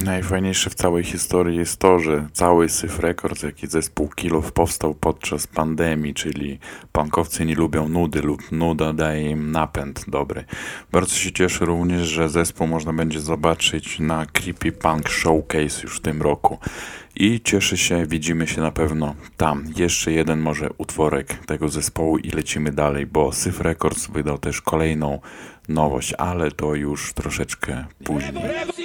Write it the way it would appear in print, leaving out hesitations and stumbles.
Najfajniejsze w całej historii jest to, że cały Syf Records, jaki zespół Kill powstał podczas pandemii, czyli punkowcy nie lubią nudy lub nuda daje im napęd dobry. Bardzo się cieszę również, że zespół można będzie zobaczyć na Creepy Punk Showcase już w tym roku. I cieszę się, widzimy się na pewno tam. Jeszcze jeden może utworek tego zespołu i lecimy dalej, bo Syf Records wydał też kolejną nowość, ale to już troszeczkę później.